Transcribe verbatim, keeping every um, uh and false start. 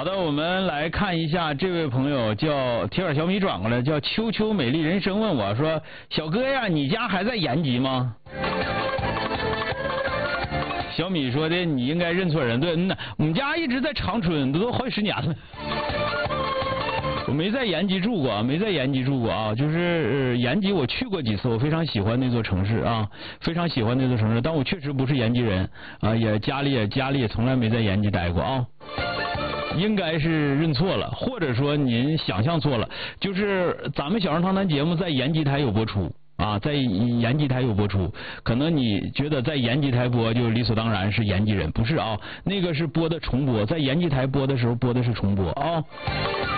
的，我们来看一下，这位朋友叫铁杆小米转过来，叫秋秋美丽人生，问我说：“小哥呀，你家还在延吉吗？”小米说的，你应该认错人。对，嗯呐，我们家一直在长春，都都好几十年了。我没在延吉住过，没在延吉住过啊，就是、呃、延吉我去过几次，我非常喜欢那座城市啊，非常喜欢那座城市，但我确实不是延吉人啊，也家里也家里也从来没在延吉待过啊。应该是认错了，或者说您想象错了，就是咱们小人长谈节目在延吉台有播出啊，在延吉台有播出，可能你觉得在延吉台播就理所当然是延吉人，不是啊，那个是播的重播，在延吉台播的时候播的是重播啊。